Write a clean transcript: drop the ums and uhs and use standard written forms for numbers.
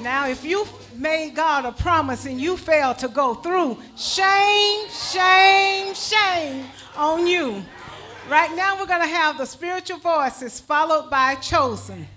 Now, if you made God a promise and you failed to go through, shame, shame, shame on you. Right now, we're going to have the spiritual voices followed by chosen.